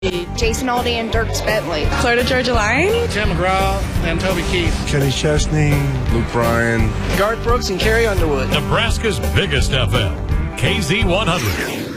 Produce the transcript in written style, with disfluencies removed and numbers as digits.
Jason Aldean and Dirk Bentley. Florida Georgia Line. Tim McGraw and Toby Keith. Kenny Chesney. Luke Bryan. Garth Brooks and Carrie Underwood. Nebraska's biggest FM, KZ100.